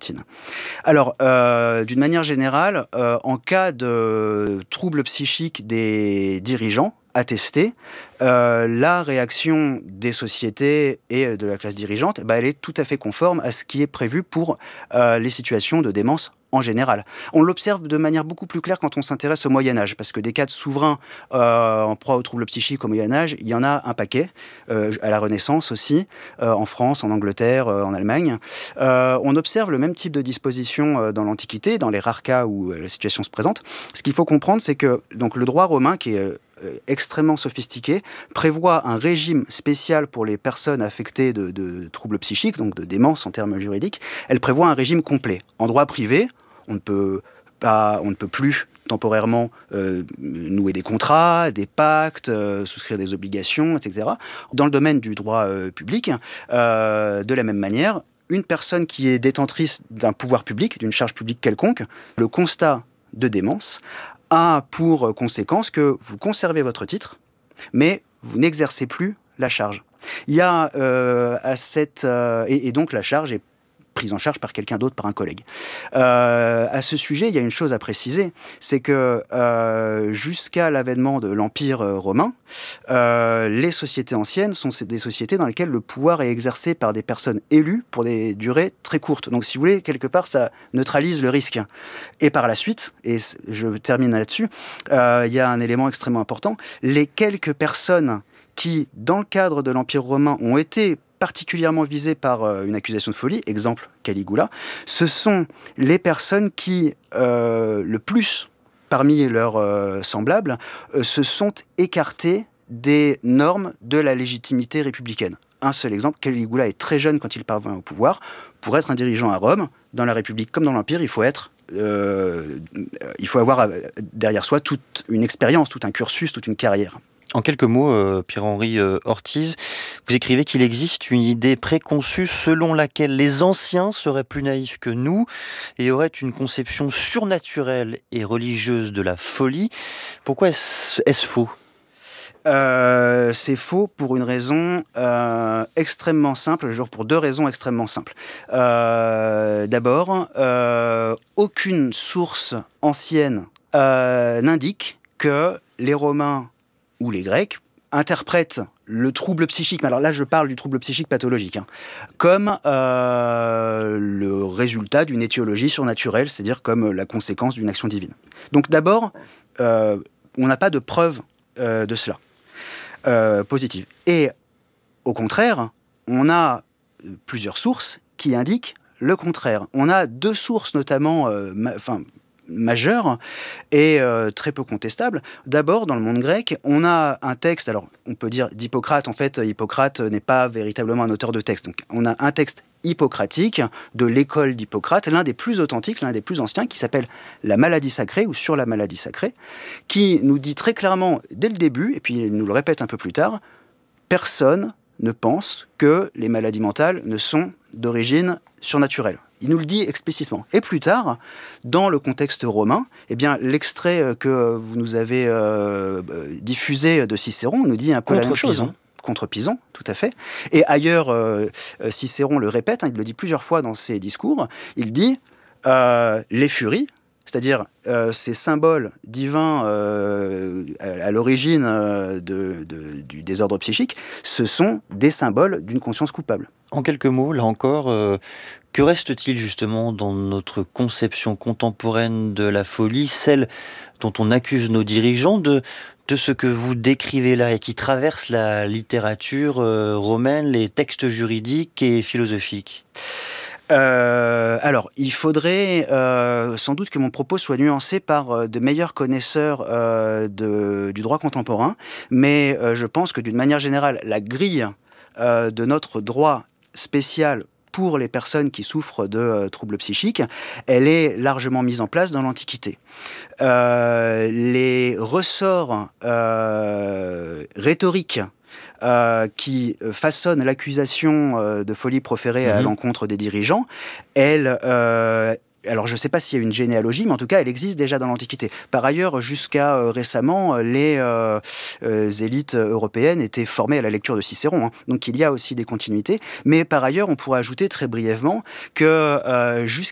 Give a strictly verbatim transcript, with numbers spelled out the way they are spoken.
byzantine. Alors, euh, d'une manière générale, euh, en cas de troubles psychiques des dirigeants attestés, euh, la réaction des sociétés et de la classe dirigeante, bah, elle est tout à fait conforme à ce qui est prévu pour euh, les situations de démence en général. On l'observe de manière beaucoup plus claire quand on s'intéresse au Moyen-Âge, parce que des cas de souverains euh, en proie aux troubles psychiques au Moyen-Âge, il y en a un paquet, euh, à la Renaissance aussi, euh, en France, en Angleterre, euh, en Allemagne. Euh, on observe le même type de disposition euh, dans l'Antiquité, dans les rares cas où euh, la situation se présente. Ce qu'il faut comprendre, c'est que donc, le droit romain, qui est euh, extrêmement sophistiqué, prévoit un régime spécial pour les personnes affectées de, de troubles psychiques, donc de démence en termes juridiques. Elle prévoit un régime complet. En droit privé, on ne peut pas, on ne peut plus temporairement euh, nouer des contrats, des pactes, euh, souscrire des obligations, et cetera. Dans le domaine du droit euh, public, euh, de la même manière, une personne qui est détentrice d'un pouvoir public, d'une charge publique quelconque, le constat de démence a pour conséquence que vous conservez votre titre, mais vous n'exercez plus la charge. Il y a euh, à cette... Euh, et, et donc la charge est prise en charge par quelqu'un d'autre, par un collègue. Euh, à ce sujet, il y a une chose à préciser, c'est que euh, jusqu'à l'avènement de l'Empire romain, euh, les sociétés anciennes sont des sociétés dans lesquelles le pouvoir est exercé par des personnes élues pour des durées très courtes. Donc, si vous voulez, quelque part, ça neutralise le risque. Et par la suite, et je termine là-dessus, euh, il y a un élément extrêmement important, les quelques personnes qui, dans le cadre de l'Empire romain, ont été particulièrement visés par euh, une accusation de folie, exemple Caligula, ce sont les personnes qui, euh, le plus parmi leurs euh, semblables, euh, se sont écartées des normes de la légitimité républicaine. Un seul exemple, Caligula est très jeune quand il parvient au pouvoir. Pour être un dirigeant à Rome, dans la République comme dans l'Empire, il faut être euh, il faut avoir derrière soi toute une expérience, tout un cursus, toute une carrière. En quelques mots, euh, Pierre-Henri euh, Ortiz, vous écrivez qu'il existe une idée préconçue selon laquelle les anciens seraient plus naïfs que nous et auraient une conception surnaturelle et religieuse de la folie. Pourquoi est-ce, est-ce faux ? Euh, c'est faux pour une raison euh, extrêmement simple, genre pour deux raisons extrêmement simples. Euh, d'abord, euh, aucune source ancienne euh, n'indique que les Romains ou les Grecs interprètent le trouble psychique, mais alors là je parle du trouble psychique pathologique, hein, comme euh, le résultat d'une étiologie surnaturelle, c'est-à-dire comme la conséquence d'une action divine. Donc d'abord, euh, on n'a pas de preuve euh, de cela, euh, positive. Et au contraire, on a plusieurs sources qui indiquent le contraire. On a deux sources notamment, euh, ma, enfin, majeure et euh, très peu contestable. D'abord, dans le monde grec, on a un texte, alors on peut dire d'Hippocrate, en fait, Hippocrate n'est pas véritablement un auteur de texte. Donc, on a un texte hippocratique de l'école d'Hippocrate, l'un des plus authentiques, l'un des plus anciens, qui s'appelle La maladie sacrée ou Sur la maladie sacrée, qui nous dit très clairement dès le début, et puis il nous le répète un peu plus tard, personne ne pense que les maladies mentales ne sont d'origine surnaturelle. Il nous le dit explicitement. Et plus tard, dans le contexte romain, eh bien, l'extrait que vous nous avez euh, diffusé de Cicéron nous dit un peu la même chose. Hein. Contre Pison, tout à fait. Et ailleurs, euh, Cicéron le répète, hein, il le dit plusieurs fois dans ses discours, il dit euh, « les furies », c'est-à-dire euh, ces symboles divins euh, à, à l'origine euh, de, de, du désordre psychique, ce sont des symboles d'une conscience coupable. En quelques mots, là encore, euh, que reste-t-il justement dans notre conception contemporaine de la folie, celle dont on accuse nos dirigeants, de, de ce que vous décrivez là et qui traverse la littérature euh, romaine, les textes juridiques et philosophiques ? Euh, alors, il faudrait euh, sans doute que mon propos soit nuancé par euh, de meilleurs connaisseurs euh, de, du droit contemporain, mais euh, je pense que d'une manière générale, la grille euh, de notre droit spécial pour les personnes qui souffrent de euh, troubles psychiques, elle est largement mise en place dans l'Antiquité. Euh, les ressorts euh, rhétoriques Euh, qui façonne l'accusation euh, de folie proférée mmh. à l'encontre des dirigeants, elle, euh, alors je ne sais pas s'il y a une généalogie, mais en tout cas, elle existe déjà dans l'Antiquité. Par ailleurs, jusqu'à euh, récemment, les euh, euh, élites européennes étaient formées à la lecture de Cicéron. Hein. Donc il y a aussi des continuités. Mais par ailleurs, on pourrait ajouter très brièvement que euh, jusqu'à